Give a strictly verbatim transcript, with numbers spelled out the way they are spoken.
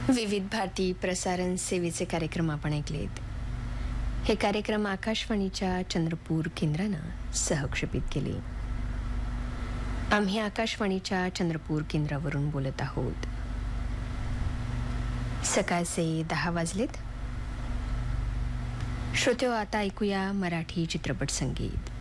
विविध भारती प्रसारण सेवेचे कार्यक्रम आपण ऐकलेत. हे कार्यक्रम आकाशवाणीच्या चंद्रपूर केंद्रानं सहक्षेपित केले. आम्ही आकाशवाणीच्या चंद्रपूर केंद्रावरून बोलत आहोत. सकाळचे दहा वाजलेत. श्रोत्यो, आता ऐकूया मराठी चित्रपट संगीत.